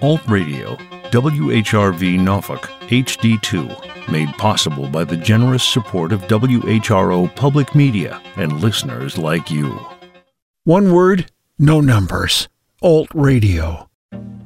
Alt Radio, WHRV Norfolk, HD2, made possible by the generous support of WHRO Public Media and listeners like you. One word, no numbers. Alt Radio.